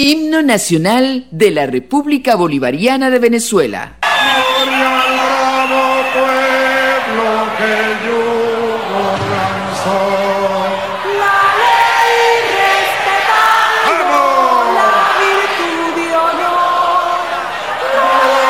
Himno Nacional de la República Bolivariana de Venezuela. Gloria al bravo pueblo que el yugo lanzó.